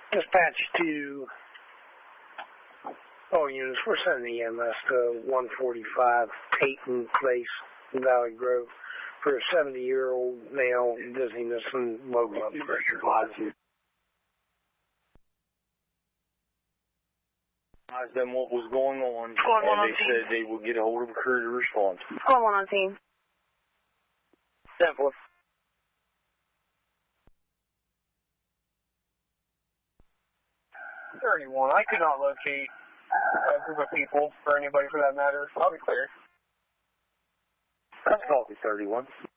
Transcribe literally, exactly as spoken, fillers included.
Dispatch to all units. We're sending E M S to one forty-five Peyton Place, Valley Grove, for a seventy-year-old male, dizziness and low blood pressure. Asked them what was going on, Squad one and on they team. said they would get a hold of a crew to respond. Squad one on team. Simple. thirty-one. I could not locate a group of people, or anybody for that matter. I'll be clear. That's copy thirty-one.